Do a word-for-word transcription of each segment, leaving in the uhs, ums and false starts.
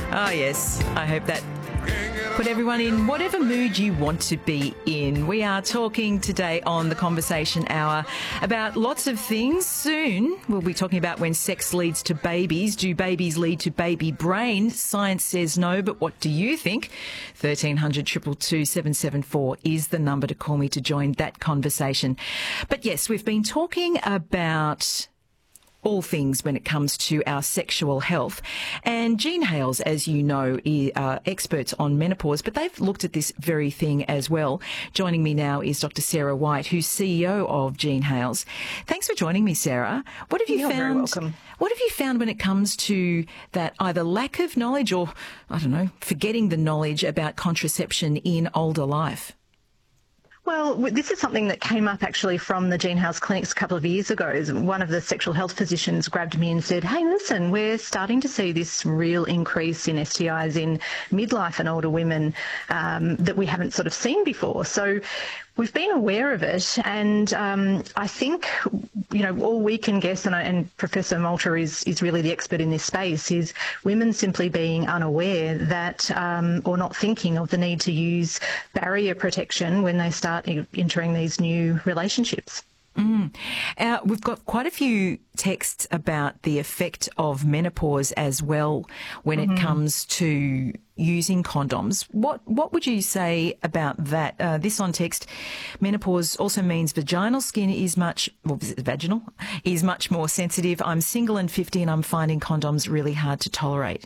Oh, yes. I hope that put everyone in whatever mood you want to be in. We are talking today on the Conversation Hour about lots of things. Soon we'll be talking about when sex leads to babies. Do babies lead to baby brain? Science says no, but what do you think? thirteen hundred, two two two, seven seven four is the number to call me to join that conversation. But yes, we've been talking about all things when it comes to our sexual health. And Jean Hales, as you know, are experts on menopause, but they've looked at this very thing as well. Joining me now is Doctor Sarah White, who's C E O of Jean Hales. Thanks for joining me, Sarah. What have you You're found? very welcome. What have you found when it comes to that either lack of knowledge or, I don't know, forgetting the knowledge about contraception in older life? Well, this is something that came up actually from the Jean Hales clinics a couple of years ago. One of the sexual health physicians grabbed me and said, hey, listen, we're starting to see this real increase in S T Is in midlife and older women um, that we haven't sort of seen before. So we've been aware of it, and um, I think, you know, all we can guess, and, and Professor Malta is, is really the expert in this space, is women simply being unaware that, um, or not thinking of the need to use barrier protection when they start entering these new relationships. Mm. Uh, we've got quite a few texts about the effect of menopause as well when mm-hmm. it comes to using condoms. What what would you say about that? Uh, this on text, menopause also means vaginal skin is much, well, vaginal, is much more sensitive. I'm single and fifty and I'm finding condoms really hard to tolerate.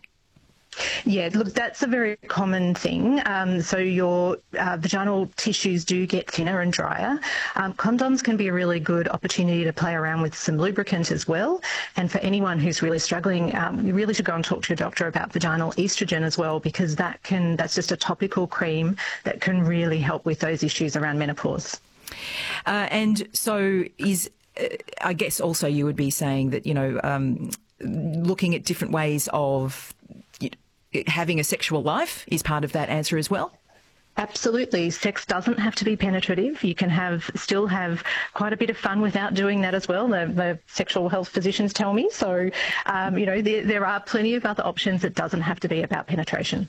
Yeah, look, that's a very common thing. Um, so your uh, vaginal tissues do get thinner and drier. Um, condoms can be a really good opportunity to play around with some lubricant as well. And for anyone who's really struggling, um, you really should go and talk to your doctor about vaginal estrogen as well, because that can that's just a topical cream that can really help with those issues around menopause. Uh, and so is, uh, I guess also you would be saying that, you know, um, looking at different ways of having a sexual life is part of that answer as well? Absolutely. Sex doesn't have to be penetrative. You can have still have quite a bit of fun without doing that as well. The, the sexual health physicians tell me. So, um, you know, there, there are plenty of other options. It doesn't have to be about penetration.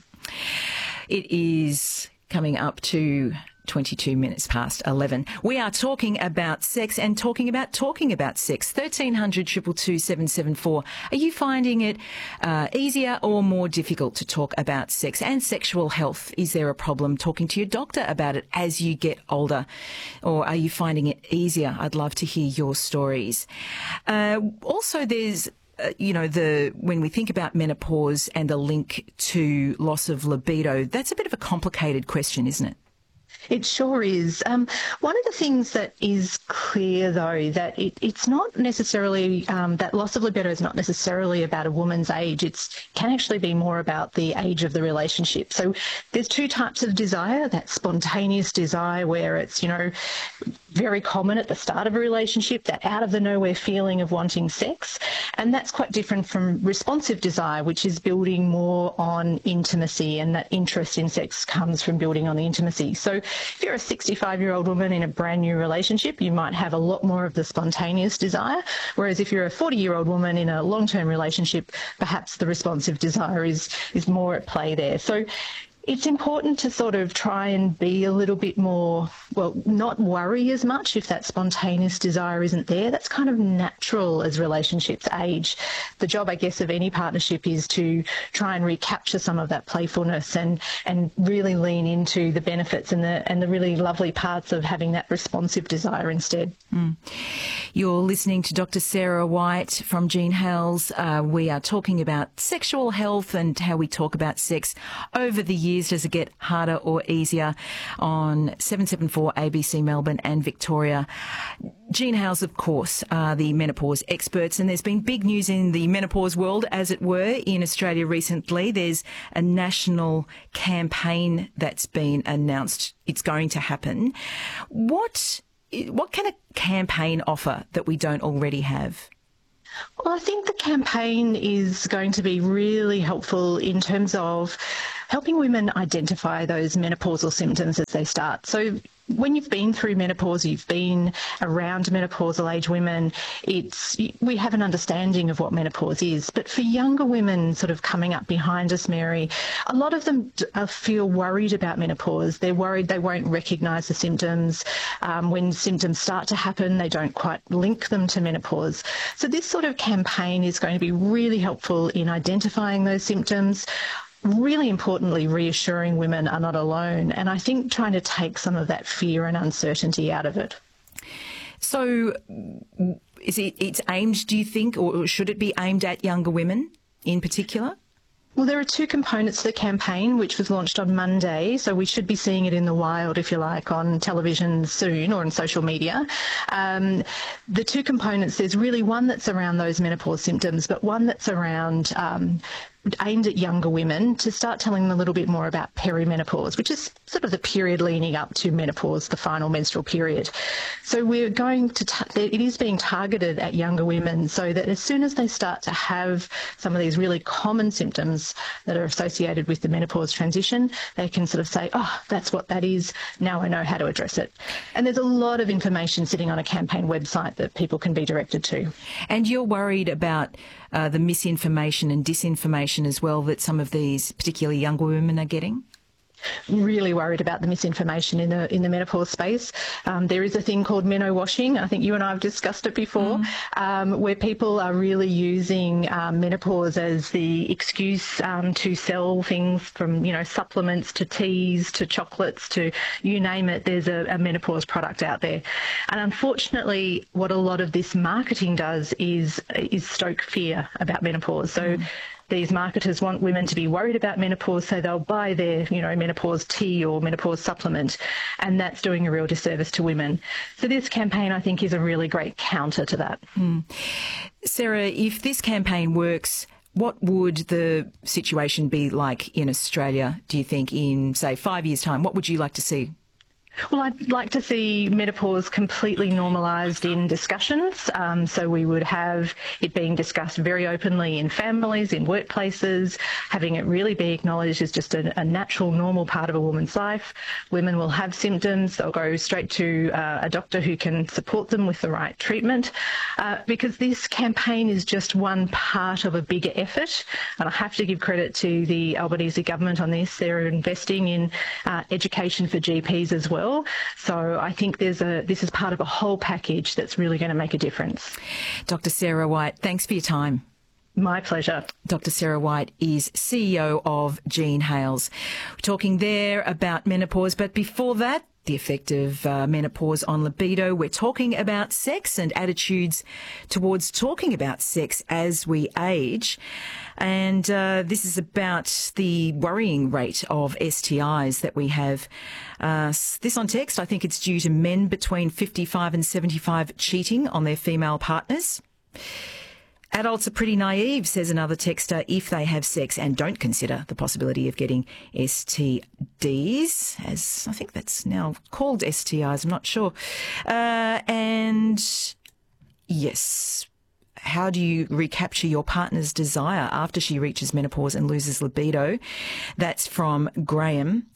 It is coming up to twenty-two minutes past eleven. We are talking about sex and talking about talking about sex. thirteen hundred, two two two, seven seven four. Are you finding it uh, easier or more difficult to talk about sex and sexual health? Is there a problem talking to your doctor about it as you get older? Or are you finding it easier? I'd love to hear your stories. Uh, also, there's Uh, you know, the when we think about menopause and the link to loss of libido, that's a bit of a complicated question, isn't it? It sure is. Um, one of the things that is clear, though, that it, it's not necessarily, um, that loss of libido is not necessarily about a woman's age. It can actually be more about the age of the relationship. So there's two types of desire, that spontaneous desire where it's, you know, very common at the start of a relationship, that out of the nowhere feeling of wanting sex. And that's quite different from responsive desire, which is building more on intimacy, and that interest in sex comes from building on the intimacy. So if you're a sixty-five-year-old woman in a brand new relationship, you might have a lot more of the spontaneous desire, whereas if you're a forty-year-old woman in a long-term relationship, perhaps the responsive desire is, is more at play there. So it's important to sort of try and be a little bit more, well, not worry as much if that spontaneous desire isn't there. That's kind of natural as relationships age. The job, I guess, of any partnership is to try and recapture some of that playfulness and, and really lean into the benefits and the, and the really lovely parts of having that responsive desire instead. Mm. You're listening to Doctor Sarah White from Jean Hales. Uh, we are talking about sexual health and how we talk about sex over the years. Does it get harder or easier? On seven seven four A B C Melbourne and Victoria. Jean Hales, of course, are the menopause experts, and there's been big news in the menopause world, as it were, in Australia recently. There's a national campaign that's been announced. It's going to happen. What, what can a campaign offer that we don't already have? Well, I think the campaign is going to be really helpful in terms of helping women identify those menopausal symptoms as they start. So when you've been through menopause, you've been around menopausal age women, it's we have an understanding of what menopause is. But for younger women sort of coming up behind us, Mary, a lot of them feel worried about menopause. They're worried they won't recognise the symptoms. Um, when symptoms start to happen, they don't quite link them to menopause. So this sort of campaign is going to be really helpful in identifying those symptoms. Really importantly, reassuring women are not alone, and I think trying to take some of that fear and uncertainty out of it. So is it it's aimed, do you think, or should it be aimed at younger women in particular? Well, there are two components to the campaign, which was launched on Monday, so we should be seeing it in the wild, if you like, on television soon or on social media. Um, the two components, there's really one that's around those menopause symptoms, but one that's around um, aimed at younger women to start telling them a little bit more about perimenopause, which is sort of the period leading up to menopause, the final menstrual period. So we're going to, ta- it is being targeted at younger women so that as soon as they start to have some of these really common symptoms that are associated with the menopause transition, they can sort of say, oh, that's what that is. Now I know how to address it. And there's a lot of information sitting on a campaign website that people can be directed to. And you're worried about uh, the misinformation and disinformation as well that some of these particularly younger women are getting? Really worried about the misinformation in the in the menopause space. Um, there is a thing called meno washing. I think you and I have discussed it before, mm. um, where people are really using um, menopause as the excuse um, to sell things from, you know, supplements to teas to chocolates to you name it. There's a, a menopause product out there, and unfortunately, what a lot of this marketing does is is stoke fear about menopause. So. Mm. These marketers want women to be worried about menopause, so they'll buy their, you know, menopause tea or menopause supplement, and that's doing a real disservice to women. So this campaign, I think, is a really great counter to that. Mm. Sarah, if this campaign works, what would the situation be like in Australia, do you think, in, say, five years' time? What would you like to see? Well, I'd like to see menopause completely normalised in discussions. Um, so we would have it being discussed very openly in families, in workplaces, having it really be acknowledged as just a, a natural, normal part of a woman's life. Women will have symptoms. They'll go straight to uh, a doctor who can support them with the right treatment, uh, because this campaign is just one part of a bigger effort. And I have to give credit to the Albanese government on this. They're investing in uh, education for G Ps as well. So I think there's a this is part of a whole package that's really going to make a difference. Doctor Sarah White, thanks for your time. My pleasure. Doctor Sarah White is C E O of Jean Hales. We're talking there about menopause, but before that, the effect of uh, menopause on libido. We're talking about sex and attitudes towards talking about sex as we age. And uh, this is about the worrying rate of S T Is that we have. Uh, this on text, I think it's due to men between fifty-five and seventy-five cheating on their female partners. Adults are pretty naive, says another texter, if they have sex and don't consider the possibility of getting S T Ds, as I think that's now called S T Is, I'm not sure. Uh, and yes, how do you recapture your partner's desire after she reaches menopause and loses libido? That's from Graham.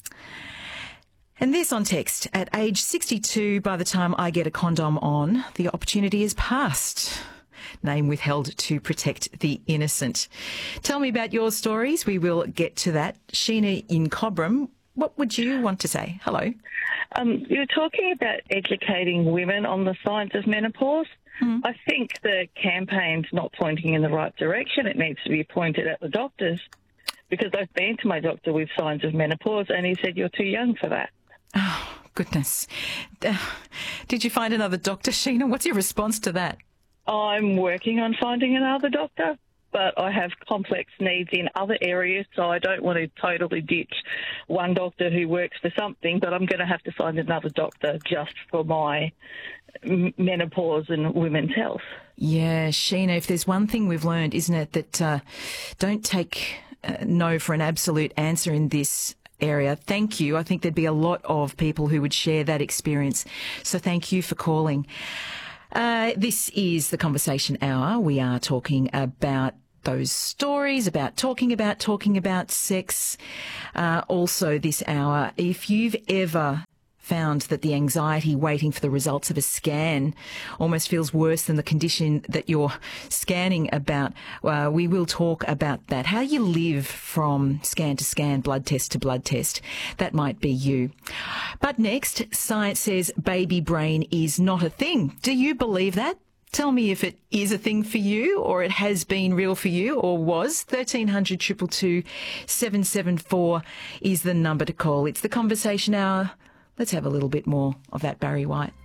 And this on text, at age sixty-two, by the time I get a condom on, the opportunity is past. Name withheld to protect the innocent. Tell me about your stories. We will get to that. Sheena in Cobram, what would you want to say? Hello. Um, you were talking about educating women on the signs of menopause. Mm. I think the campaign's not pointing in the right direction. It needs to be pointed at the doctors, because I've been to my doctor with signs of menopause and he said, you're too young for that. Oh, goodness. Uh, did you find another doctor, Sheena? What's your response to that? I'm working on finding another doctor, but I have complex needs in other areas, so I don't want to totally ditch one doctor who works for something, but I'm going to have to find another doctor just for my menopause and women's health. Yeah, Sheena, if there's one thing we've learned, isn't it, that uh, don't take uh, no for an absolute answer in this area. Thank you. I think there'd be a lot of people who would share that experience. So thank you for calling. Uh, this is the Conversation Hour. We are talking about those stories, about talking about, talking about sex. Uh, also this hour, if you've ever found that the anxiety waiting for the results of a scan almost feels worse than the condition that you're scanning about. Uh, we will talk about that. How you live from scan to scan, blood test to blood test. That might be you. But next, science says baby brain is not a thing. Do you believe that? Tell me if it is a thing for you, or it has been real for you, or was. thirteen hundred, two two two, seven seven four is the number to call. It's the Conversation Hour. Let's have a little bit more of that Barry White.